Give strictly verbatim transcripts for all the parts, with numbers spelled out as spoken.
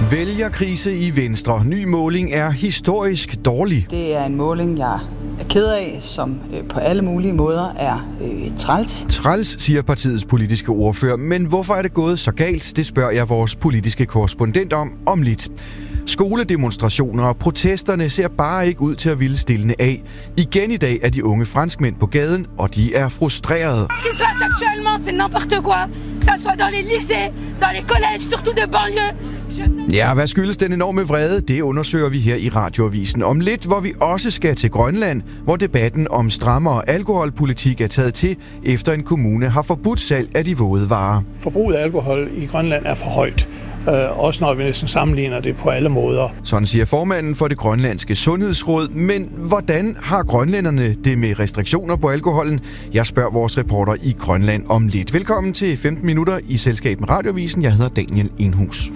Vælgerkrise i Venstre. Ny måling er historisk dårlig. Det er en måling, jeg er ked af, som på alle mulige måder er øh, træls. Træls, siger partiets politiske ordfører. Men hvorfor er det gået så galt? Det spørger jeg vores politiske korrespondent om om lidt. Skoledemonstrationer og protesterne ser bare ikke ud til at ville stilne af. Igen i dag er de unge franskmænd på gaden, og de er frustrerede. Ce qui se passe actuellement, c'est n'importe quoi. Que ça soit dans les lycées, dans les collèges, surtout de banlieue. Ja, hvad skyldes den enorme vrede? Det undersøger vi her i Radioavisen om lidt, hvor vi også skal til Grønland, hvor debatten om strammere alkoholpolitik er taget til, efter en kommune har forbudt salg af de våde varer. Forbruget af alkohol i Grønland er for højt. Øh, også når vi næsten sammenligner det på alle måder. Sådan siger formanden for det grønlandske sundhedsråd. Men hvordan har grønlænderne det med restriktioner på alkoholen? Jeg spørger vores reporter i Grønland om lidt. Velkommen til femten minutter i selskab med Radioavisen. Jeg hedder Daniel Enhus.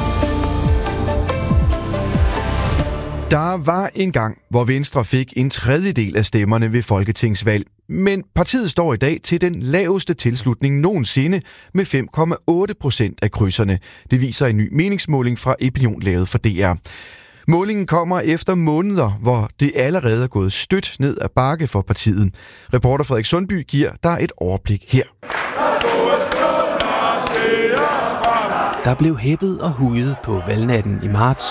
Der var en gang, hvor Venstre fik en tredjedel af stemmerne ved folketingsvalg. Men partiet står i dag til den laveste tilslutning nogensinde med fem komma otte procent af krydserne. Det viser en ny meningsmåling fra Epinion lavet for D R. Målingen kommer efter måneder, hvor det allerede er gået stødt ned ad bakke for partiet. Reporter Frederik Sundby giver der et overblik her. Der blev hæppet og hujet på valgnatten i marts.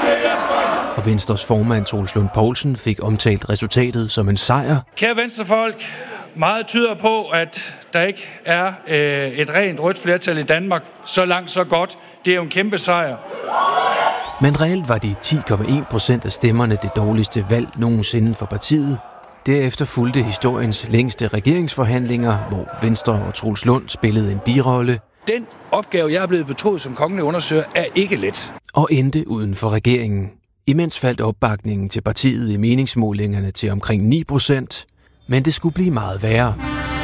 Og Venstres formand Troels Lund Poulsen fik omtalt resultatet som en sejr. Kære Venstrefolk, meget tyder på, at der ikke er øh, et rent rødt flertal i Danmark. Så langt, så godt. Det er jo en kæmpe sejr. Men reelt var de ti komma en procent af stemmerne det dårligste valg nogensinde for partiet. Derefter fulgte historiens længste regeringsforhandlinger, hvor Venstre og Troels Lund spillede en birolle. Den opgave, jeg er blevet betroet som kongelig undersøger, er ikke let. Og endte uden for regeringen. Imens faldt opbakningen til partiet i meningsmålingerne til omkring ni procent, men det skulle blive meget værre.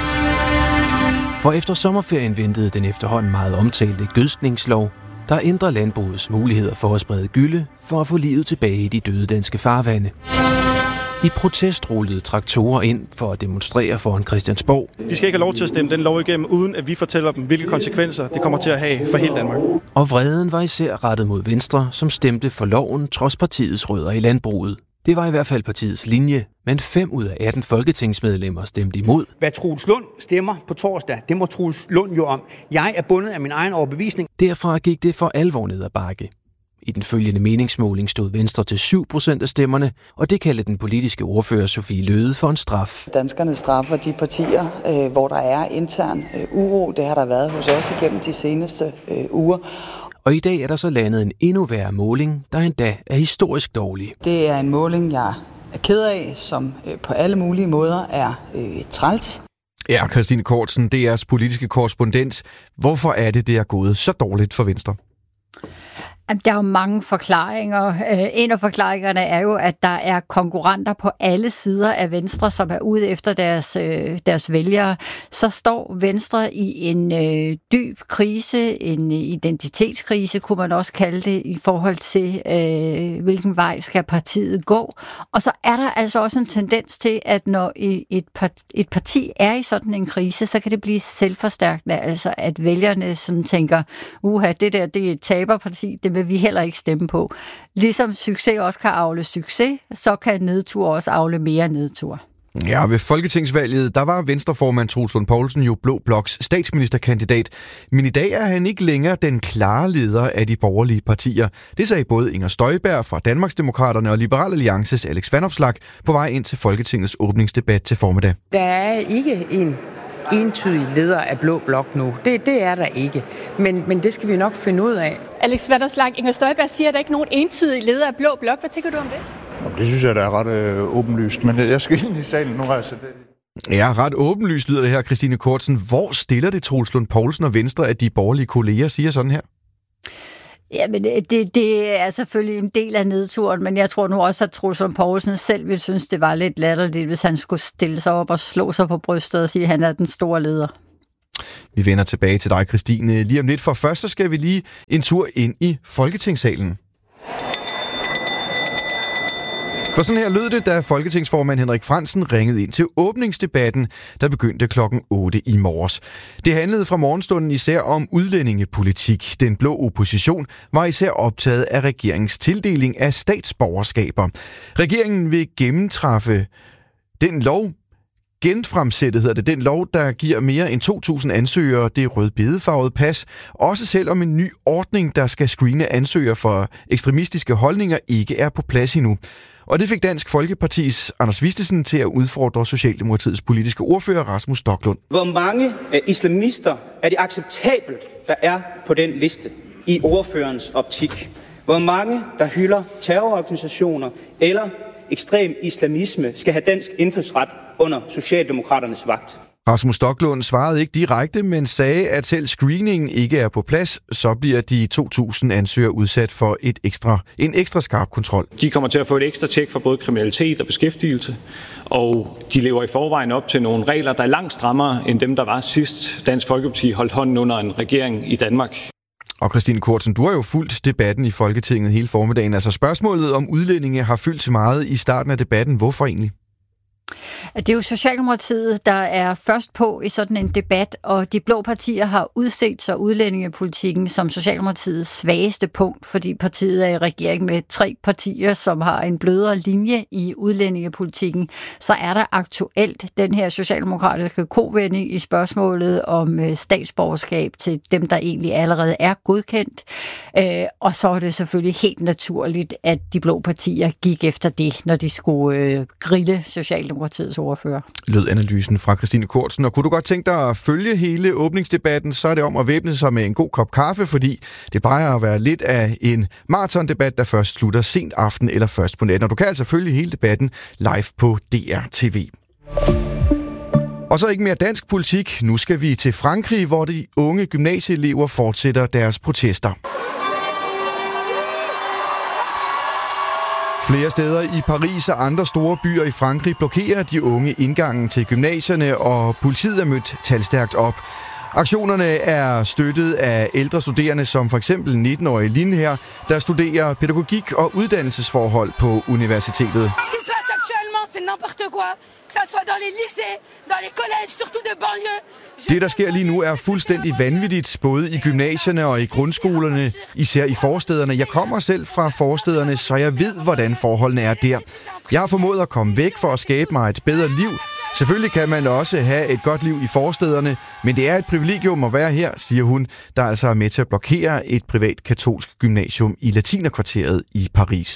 For efter sommerferien ventede den efterhånden meget omtalte gødskningslov, der ændrer landbrugets muligheder for at sprede gylde for at få livet tilbage i de døde danske farvande. I protest rullede traktorer ind for at demonstrere foran Christiansborg. De skal ikke have lov til at stemme den lov igennem, uden at vi fortæller dem, hvilke konsekvenser det kommer til at have for hele Danmark. Og vreden var især rettet mod Venstre, som stemte for loven trods partiets rødder i landbruget. Det var i hvert fald partiets linje, men fem ud af atten folketingsmedlemmer stemte imod. Hvad Troels Lund stemmer på torsdag, det må Troels Lund jo om. Jeg er bundet af min egen overbevisning. Derfra gik det for alvor ned ad bakke. I den følgende meningsmåling stod Venstre til syv procent af stemmerne, og det kaldte den politiske ordfører Sofie Løhde for en straf. Danskerne straffer de partier, øh, hvor der er intern øh, uro. Det har der været hos os igennem de seneste øh, uger. Og i dag er der så landet en endnu værre måling, der endda er historisk dårlig. Det er en måling, jeg er ked af, som øh, på alle mulige måder er øh, træls. Ja, Christine Kortsen, D R's politiske korrespondent. Hvorfor er det, det er gået så dårligt for Venstre? Der er jo mange forklaringer. En af forklaringerne er jo, at der er konkurrenter på alle sider af Venstre, som er ude efter deres, deres vælgere. Så står Venstre i en øh, dyb krise, en identitetskrise, kunne man også kalde det, i forhold til, øh, hvilken vej skal partiet gå. Og så er der altså også en tendens til, at når et parti, et parti er i sådan en krise, så kan det blive selvforstærkende. Altså at vælgerne sådan tænker, uha, det der, det er et taberparti, det vil vi heller ikke stemme på. Ligesom succes også kan avle succes, så kan nedtur også avle mere nedtur. Ja, ved folketingsvalget, der var Venstreformand Troels Lund Poulsen jo Blå Bloks statsministerkandidat. Men i dag er han ikke længere den klare leder af de borgerlige partier. Det sagde både Inger Støjberg fra Danmarksdemokraterne og Liberal Alliances Alex Vanopslagh på vej ind til Folketingets åbningsdebat til formiddag. Der er ikke en entydig leder af Blå Blok nu. Det, det er der ikke. Men, men det skal vi nok finde ud af. Alex Vanopslagh, Inger Støjberg siger, at der ikke er nogen entydig leder af Blå Blok. Hvad tænker du om det? Det synes jeg, der er ret øh, åbenlyst. Men jeg skal ind i salen nu. Altså. Ja, ret åbenlyst lyder det her, Christine Kortsen. Hvor stiller det Troels Lund Poulsen og Venstre, at de borgerlige kolleger siger sådan her? Ja, men det, det er selvfølgelig en del af nedturen, men jeg tror nu også, at Troels Lund Poulsen selv ville synes, det var lidt latterligt, hvis han skulle stille sig op og slå sig på brystet og sige, at han er den store leder. Vi vender tilbage til dig, Christine, lige om lidt. For først så skal vi lige en tur ind i Folketingssalen. For sådan her lød det, da folketingsformand Henrik Frandsen ringede ind til åbningsdebatten, der begyndte klokken otte i morges. Det handlede fra morgenstunden især om udlændingepolitik. Den blå opposition var især optaget af regeringens tildeling af statsborgerskaber. Regeringen vil gennemtræffe den lov, genfremsættet hedder det, den lov, der giver mere end to tusind ansøgere det rødbedefarvede pas, også selvom en ny ordning, der skal screene ansøgere for ekstremistiske holdninger, ikke er på plads endnu. Og det fik Dansk Folkepartis Anders Vistisen til at udfordre Socialdemokratiets politiske ordfører Rasmus Stoklund. Hvor mange islamister er det acceptabelt, der er på den liste i ordførerens optik? Hvor mange, der hylder terrororganisationer eller ekstrem islamisme, skal have dansk indfødsret under Socialdemokraternes vagt? Rasmus Stoklund svarede ikke direkte, men sagde, at selv screeningen ikke er på plads, så bliver de to tusind ansøgere udsat for et ekstra, en ekstra skarp kontrol. De kommer til at få et ekstra tjek for både kriminalitet og beskæftigelse, og de lever i forvejen op til nogle regler, der er langt strammere end dem, der var sidst Dansk Folkeparti holdt hånden under en regering i Danmark. Og Christine Kortsen, du har jo fulgt debatten i Folketinget hele formiddagen. Altså spørgsmålet om udlændinge har fyldt så meget i starten af debatten. Hvorfor egentlig? Det er jo Socialdemokratiet, der er først på i sådan en debat, og de blå partier har udset sig udlændingepolitikken som Socialdemokratiets svageste punkt, fordi partiet er i regering med tre partier, som har en blødere linje i udlændingepolitikken. Så er der aktuelt den her socialdemokratiske kovending i spørgsmålet om statsborgerskab til dem, der egentlig allerede er godkendt. Og så er det selvfølgelig helt naturligt, at de blå partier gik efter det, når de skulle grille Socialdemokratiet. Ordfører. Lød analysen fra Christine Kortsen. Og kunne du godt tænke dig at følge hele åbningsdebatten, så er det om at væbne sig med en god kop kaffe, fordi det plejer at være lidt af en maratondebat, der først slutter sent aften eller først på natten. Og du kan altså følge hele debatten live på D R T V. Og så ikke mere dansk politik. Nu skal vi til Frankrig, hvor de unge gymnasieelever fortsætter deres protester. Flere steder i Paris og andre store byer i Frankrig blokerer de unge indgangen til gymnasierne, og politiet er mødt talstærkt op. Aktionerne er støttet af ældre studerende, som for eksempel nitten-årige Line her, der studerer pædagogik og uddannelsesforhold på universitetet. Det, der sker lige nu, er fuldstændig vanvittigt, både i gymnasierne og i grundskolerne, især i forstederne. Jeg kommer selv fra forstederne, så jeg ved, hvordan forholdene er der. Jeg har formået at komme væk for at skabe mig et bedre liv. Selvfølgelig kan man også have et godt liv i forstederne, men det er et privilegium at være her, siger hun, der altså er med til at blokere et privat katolsk gymnasium i Latinerkvarteret i Paris.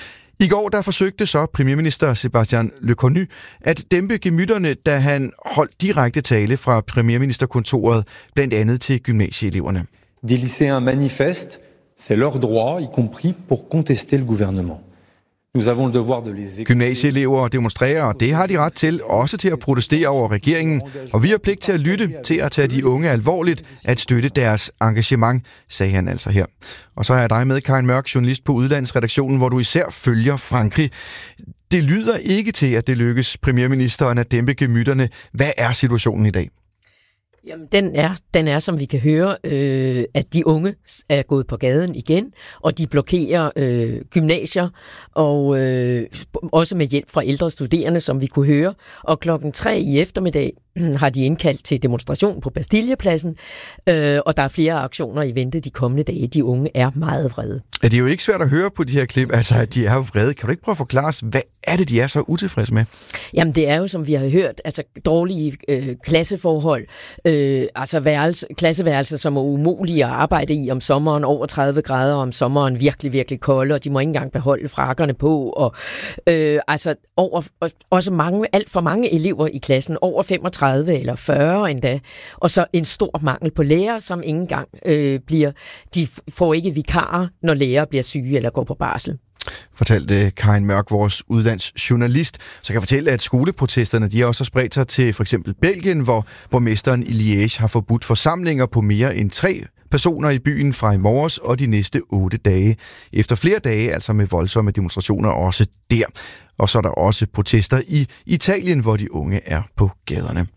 I går der forsøgte så premierminister Sébastien Lecornu at dæmpe gemytterne, da han holdt direkte tale fra premierministerkontoret, blandt andet til gymnasieeleverne. Des lycéens manifestent, c'est leur droit, y compris pour contester le gouvernement. Nous avons le devoir de les écouter. Gymnasieelever demonstrerer, og det har de ret til, også til at protestere over regeringen. Og vi har pligt til at lytte, til at tage de unge alvorligt, at støtte deres engagement, sagde han altså her. Og så er jeg dig med, Karin Mørk, journalist på Udlandsredaktionen, hvor du især følger Frankrig. Det lyder ikke til, at det lykkes premierministeren at dæmpe gemytterne. Hvad er situationen i dag? Jamen, den er, den er, som vi kan høre, øh, at de unge er gået på gaden igen, og de blokerer øh, gymnasier, og øh, også med hjælp fra ældre studerende, som vi kunne høre. Og klokken tre i eftermiddag har de indkaldt til demonstration på Bastillepladsen, øh, og der er flere aktioner i vente de kommende dage. De unge er meget vrede. Ja, det er jo ikke svært at høre på de her klip, altså at de er jo vrede. Kan du ikke prøve at forklare os, hvad er det, de er så utilfredse med? Jamen, det er jo, som vi har hørt, altså dårlige øh, klasseforhold, øh, altså værelse, klasseværelser, som er umulige at arbejde i om sommeren, over tredive grader, om sommeren virkelig, virkelig kolde, og de må ikke engang beholde frakkerne på, og øh, altså over, også mange, alt for mange elever i klassen, over femogtredive eller fyrre endda, og så en stor mangel på lærere, som ikke engang øh, bliver, de får ikke vikarer, når lærere bliver syge eller går på barsel. Fortalte Karin Mørk, vores udlandsjournalist. Så kan jeg fortælle, at skoleprotesterne de har også spredt sig til for eksempel Belgien, hvor borgmesteren i Liège har forbudt forsamlinger på mere end tre personer i byen fra i morges og de næste otte dage. Efter flere dage, altså med voldsomme demonstrationer også der. Og så er der også protester i Italien, hvor de unge er på gaderne.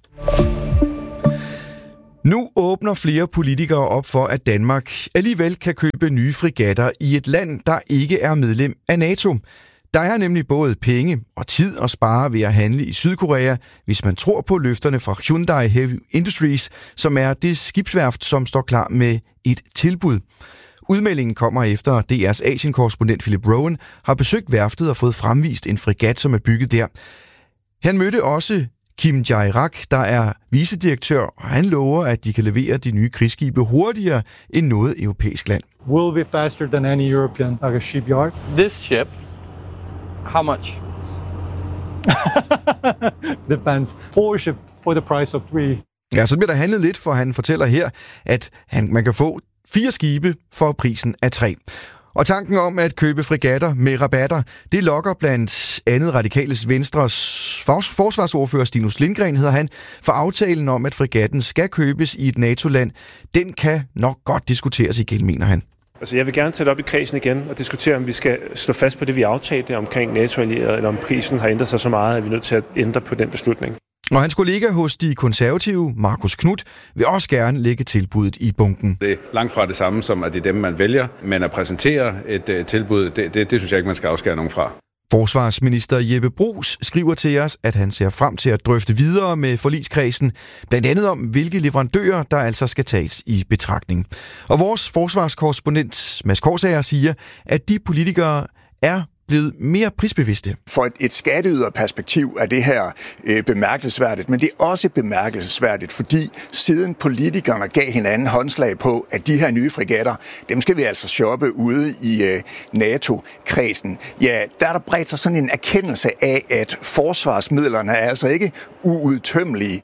Nu åbner flere politikere op for, at Danmark alligevel kan købe nye fregatter i et land, der ikke er medlem af NATO. Der er nemlig både penge og tid at spare ved at handle i Sydkorea, hvis man tror på løfterne fra Hyundai Heavy Industries, som er det skibsværft, som står klar med et tilbud. Udmeldingen kommer efter, at D R's Asien-korrespondent Philip Rowan har besøgt værftet og fået fremvist en fregat, som er bygget der. Han mødte også Kim Jae-rak, der er vicedirektør, og han lover, at de kan levere de nye krigsskibe hurtigere end noget europæisk land. Will be faster than any European like a shipyard. This ship, how much? Depends. Four ship for the price of three. Ja, så bliver der handlet lidt, for han fortæller her, at han, man kan få fire skibe for prisen af tre. Og tanken om at købe fregatter med rabatter, det lokker blandt andet Radikales Venstres forsvarsordfører Stinus Lindgren, hedder han, for aftalen om, at fregatten skal købes i et NATO-land, den kan nok godt diskuteres igen, mener han. Altså, jeg vil gerne tage det op i kredsen igen og diskutere, om vi skal stå fast på det, vi aftalte omkring NATO-allierede, eller om prisen har ændret sig så meget, at vi er nødt til at ændre på den beslutning. Og hans kollega hos de konservative, Markus Knudt, vil også gerne lægge tilbuddet i bunken. Det er langt fra det samme som, at det er dem, man vælger, men at præsentere et uh, tilbud, det, det, det synes jeg ikke, man skal afskære nogen fra. Forsvarsminister Jeppe Bruus skriver til os, at han ser frem til at drøfte videre med forligskredsen, blandt andet om, hvilke leverandører, der altså skal tages i betragtning. Og vores forsvarskorrespondent Mads Korsager siger, at de politikere er blevet mere prisbevidste. For et, et skatteyderperspektiv er det her øh, bemærkelsesværdigt, men det er også bemærkelsesværdigt, fordi siden politikerne gav hinanden håndslag på, at de her nye fregatter, dem skal vi altså shoppe ude i øh, NATO-kredsen. Ja, der er der bredt sig sådan en erkendelse af, at forsvarsmidlerne er altså ikke uudtømmelige.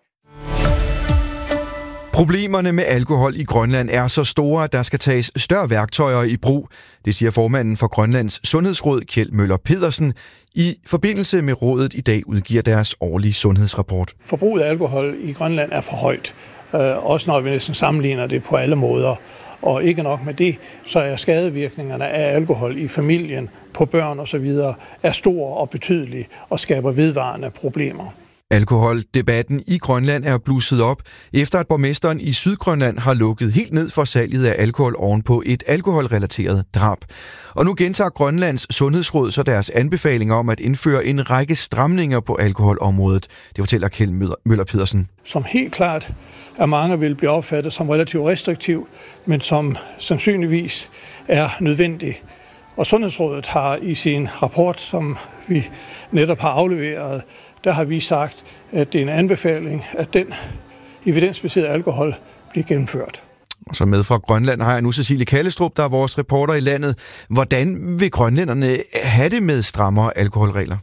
Problemerne med alkohol i Grønland er så store, at der skal tages større værktøjer i brug. Det siger formanden for Grønlands Sundhedsråd, Kjeld Møller Pedersen, i forbindelse med rådet i dag udgiver deres årlige sundhedsrapport. Forbruget af alkohol i Grønland er for højt, også når vi næsten sammenligner det på alle måder. Og ikke nok med det, så er skadevirkningerne af alkohol i familien, på børn osv. er store og betydelige og skaber vedvarende problemer. Alkoholdebatten i Grønland er blusset op, efter at borgmesteren i Sydgrønland har lukket helt ned for salget af alkohol ovenpå et alkoholrelateret drab. Og nu gentager Grønlands Sundhedsråd så deres anbefalinger om at indføre en række stramninger på alkoholområdet. Det fortæller Kjeld Møller Pedersen. Som helt klart er mange vil blive opfattet som relativt restriktiv, men som sandsynligvis er nødvendig. Og Sundhedsrådet har i sin rapport, som vi netop har afleveret, der har vi sagt, at det er en anbefaling, at den evidensbaserede alkohol bliver gennemført. Og så med fra Grønland har jeg nu Cecilie Kallestrup, der er vores reporter i landet. Hvordan vil grønlænderne have det med strammere alkoholregler?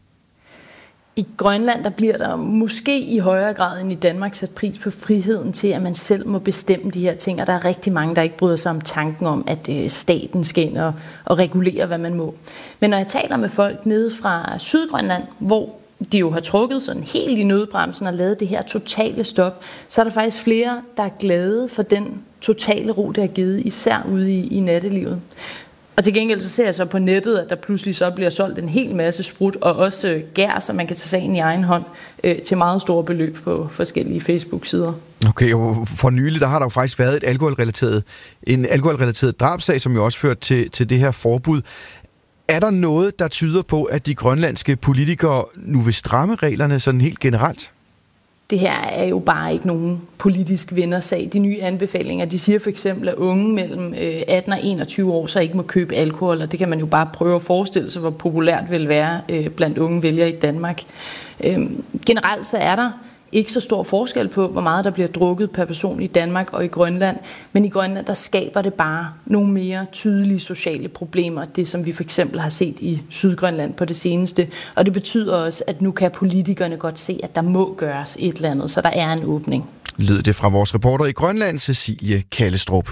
I Grønland der bliver der måske i højere grad end i Danmark sat pris på friheden til, at man selv må bestemme de her ting, og der er rigtig mange, der ikke bryder sig om tanken om, at staten skal ind og, og regulere, hvad man må. Men når jeg taler med folk nede fra Sydgrønland, hvor de jo har trukket sådan helt i nødbremsen og lavet det her totale stop, så er der faktisk flere, der er glade for den totale ro, det har givet, især ude i, i nattelivet. Og til gengæld så ser jeg så på nettet, at der pludselig så bliver solgt en hel masse sprut, og også øh, gær, så man kan tage sagen i egen hånd øh, til meget store beløb på forskellige Facebook-sider. Okay, og for nylig, der har der jo faktisk været et alkoholrelateret, en alkoholrelateret drabsag, som jo også ført til, til det her forbud. Er der noget, der tyder på, at de grønlandske politikere nu vil stramme reglerne sådan helt generelt? Det her er jo bare ikke nogen politisk vindersag. De nye anbefalinger, de siger for eksempel, at unge mellem atten og enogtyve år så ikke må købe alkohol, og det kan man jo bare prøve at forestille sig, hvor populært det vil være blandt unge vælgere i Danmark. Generelt så er der ikke så stor forskel på, hvor meget der bliver drukket per person i Danmark og i Grønland, men i Grønland, der skaber det bare nogle mere tydelige sociale problemer, det som vi for eksempel har set i Sydgrønland på det seneste, og det betyder også, at nu kan politikerne godt se, at der må gøres et eller andet, så der er en åbning. Lød det fra vores reporter i Grønland, Cecilie Kallestrup.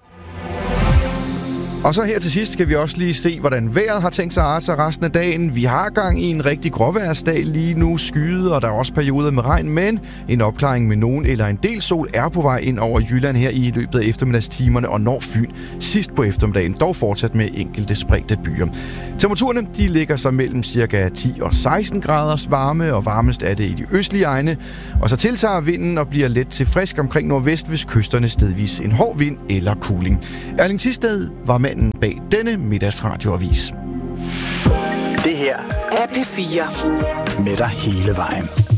Og så her til sidst skal vi også lige se, hvordan vejret har tænkt sig at arte sig resten af dagen. Vi har gang i en rigtig gråværsdag lige nu, skyet, og der er også perioder med regn, men en opklaring med nogen eller en del sol er på vej ind over Jylland her i løbet af eftermiddagstimerne og når Fyn sidst på eftermiddagen, dog fortsat med enkelte spredte byer. Temperaturerne de ligger så mellem cirka ti og seksten graders varme, og varmest er det i de østlige egne. Og så tiltager vinden og bliver let til frisk omkring nordvest, hvis kysterne stedvis en hård vind eller kuling. Erling Thisted var manden bag denne middagsradioavis. Det her af P fire. Med dig hele vejen.